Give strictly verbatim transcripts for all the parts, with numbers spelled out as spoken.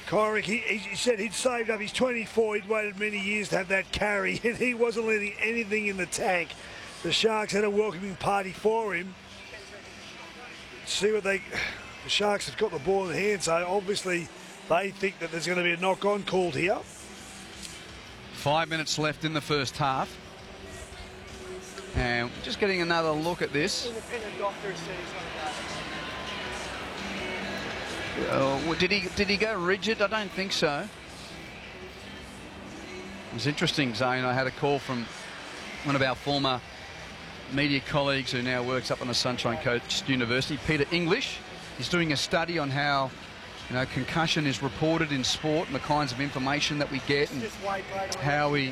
Kyrick, he, he said he'd saved up his twenty-four. He'd waited many years to have that carry, and he wasn't letting anything in the tank. The Sharks had a welcoming party for him. See what they... The Sharks have got the ball in hand, so obviously they think that there's going to be a knock-on called here. Five minutes left in the first half. And just getting another look at this. Independent doctor said he's going to Uh, did he did he go rigid? I don't think so. It was interesting, Zane. I had a call from one of our former media colleagues who now works up on the Sunshine Coast University, Peter English. He's doing a study on how, you know, concussion is reported in sport and the kinds of information that we get, and how we,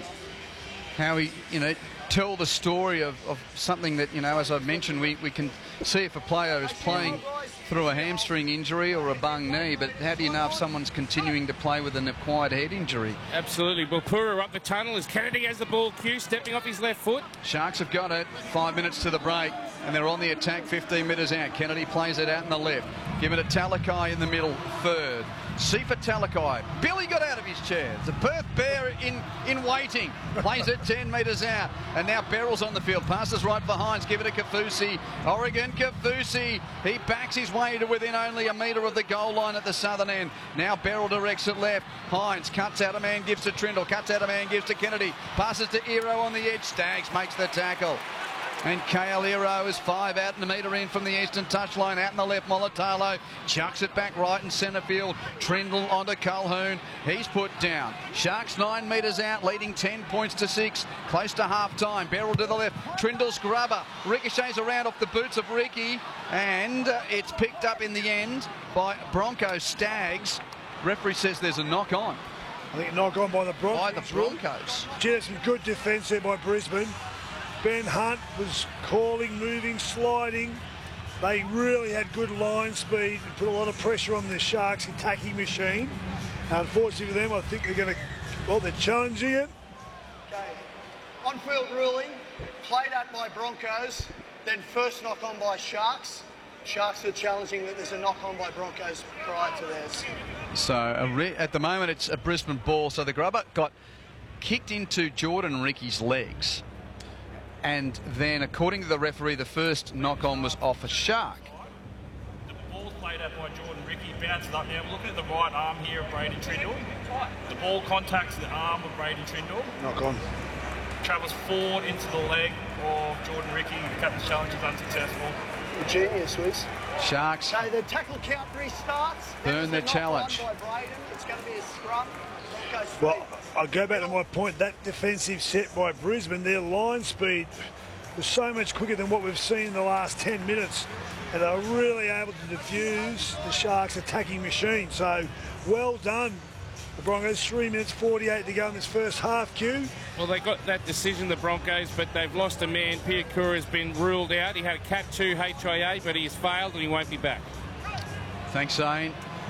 how we, you know, tell the story of, of something that, you know, as I've mentioned, we, we can see if a player is playing through a hamstring injury or a bung knee, but how do you know if someone's continuing to play with an acquired head injury? Absolutely. Bukura up the tunnel as Kennedy has the ball. Q stepping off his left foot. Sharks have got it. Five minutes to the break, and they're on the attack fifteen metres out. Kennedy plays it out in the left. Give it to Talakai in the middle, third. Sifa Talakai. Billy got out of his chair. The Perth Bear in, in waiting. Plays it ten metres out. And now Beryl's on the field. Passes right for Hines. Give it to Kafusi. Oregon Kafusi. He backs his way to within only a metre of the goal line at the southern end. Now Beryl directs it left. Hines cuts out a man, gives to Trindle. Cuts out a man, gives to Kennedy. Passes to Ero on the edge. Staggs makes the tackle. And Kale Ero is five out in the metre in from the eastern touchline. Out in the left, Molitalo chucks it back right in centre field. Trindle onto Calhoun. He's put down. Sharks nine metres out, leading ten points to six. Close to half time. Beryl to the left. Trindle's grubber. Ricochets around off the boots of Ricky. And uh, it's picked up in the end by Bronco Staggs. Referee says there's a knock on. I think a knock on by the Broncos. By the Broncos. Gee, that's some good defence there by Brisbane. Ben Hunt was calling, moving, sliding. They really had good line speed and put a lot of pressure on the Sharks attacking machine. Unfortunately for them, I think they're going to, well, they're challenging it. Okay. On-field ruling, played at by Broncos, then first knock on by Sharks. Sharks are challenging that there's a knock on by Broncos prior to theirs. So a re at the moment it's a Brisbane ball. So the grubber got kicked into Jordan Ricky's legs. And then, according to the referee, the first knock-on was off a Shark. The ball's played out by Jordan Ricky, bounces up now. We're looking at the right arm here of Braden Trindle. The ball contacts the arm of Braden Trindle. Knock on. Travels forward into the leg of Jordan Ricky. The captain's challenge is unsuccessful. Genius, Wiz. Sharks. So the tackle count restarts. Burn the challenge. By Braden. It's going to be a scrum. Broncos Well, I'll go back to my point. That defensive set by Brisbane, their line speed was so much quicker than what we've seen in the last ten minutes. And they were really able to diffuse the Sharks' attacking machine. So, well done. The Broncos, three minutes forty-eight to go in this first half, Q. Well, they got that decision, the Broncos, but they've lost a man. Piakura has been ruled out. He had a Cat two H I A, but he has failed and he won't be back. Thanks, Zane.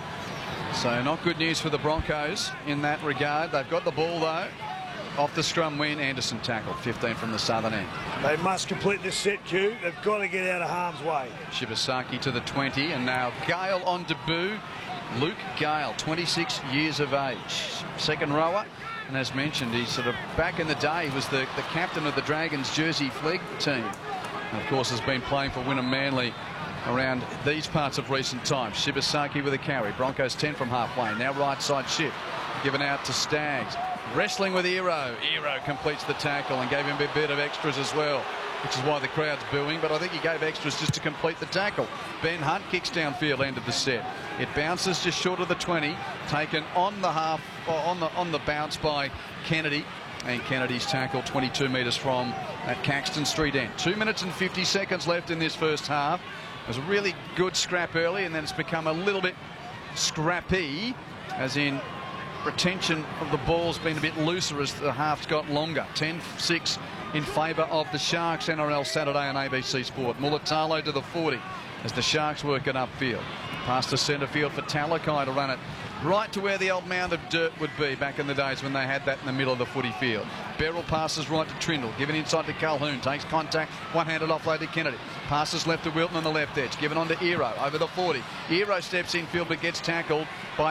So not good news for the Broncos in that regard. They've got the ball, though. Off the scrum win, Anderson tackled, fifteen from the southern end. They must complete this set, Q. They've got to get out of harm's way. Shibasaki to the twenty, and now Gale on debut. Luke Gale, twenty-six years of age. Second rower, and as mentioned, he's sort of back in the day, he was the, the captain of the Dragons jersey flag team. And of course, has been playing for Wynnum Manly around these parts of recent times. Shibasaki with a carry. Broncos ten from halfway. Now right side shift. Given out to Staggs. Wrestling with Ero. Ero completes the tackle and gave him a bit of extras as well, which is why the crowd's booing, but I think he gave extras just to complete the tackle. Ben Hunt kicks downfield, end of the set. It bounces just short of the twenty, taken on the half, or on the on the bounce by Kennedy. And Kennedy's tackle twenty-two metres from at Caxton Street end. Two minutes and fifty seconds left in this first half. It was a really good scrap early, and then it's become a little bit scrappy, as in retention of the ball's been a bit looser as the half's got longer. ten six in favour of the Sharks. N R L Saturday on A B C Sport. Mulitalo to the forty as the Sharks work it upfield. Past the centre field for Talakai to run it right to where the old mound of dirt would be back in the days when they had that in the middle of the footy field. Beryl passes right to Trindle, given inside to Calhoun, takes contact, one-handed offload to Kennedy. Passes left to Wilton on the left edge, given on to Ero over the forty. Ero steps in field but gets tackled by